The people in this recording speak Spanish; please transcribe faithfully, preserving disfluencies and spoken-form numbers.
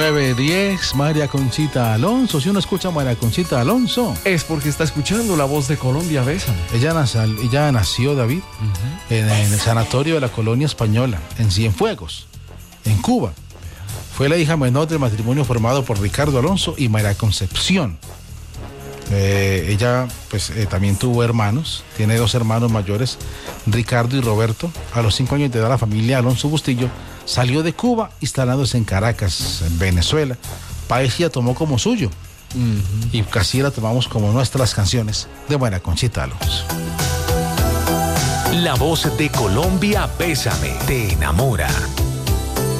nueve diez, María Conchita Alonso. Si uno escucha a María Conchita Alonso, es porque está escuchando La Voz de Colombia. Bésame. Ella, nació, ella nació, David, uh-huh. en, en el sanatorio de la colonia española, en Cienfuegos, en Cuba. Fue la hija menor del matrimonio formado por Ricardo Alonso y María Concepción. Eh, ella pues eh, también tuvo hermanos, tiene dos hermanos mayores, Ricardo y Roberto. A los cinco años de edad la familia Alonso Bustillo salió de Cuba, instalándose en Caracas, en Venezuela, país que ella tomó como suyo. Uh-huh. Y casi la tomamos como nuestras canciones de María Conchita Alonso. La Voz de Colombia, Bésame, te enamora.